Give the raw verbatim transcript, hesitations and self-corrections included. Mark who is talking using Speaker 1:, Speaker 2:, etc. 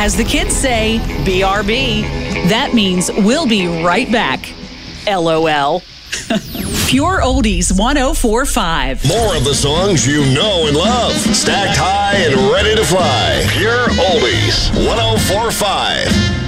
Speaker 1: As the kids say, B R B. That means we'll be right back. L O L. Pure Oldies one oh four point five.
Speaker 2: More of the songs you know and love. Stacked high and ready to fly. Pure Oldies one oh four point five.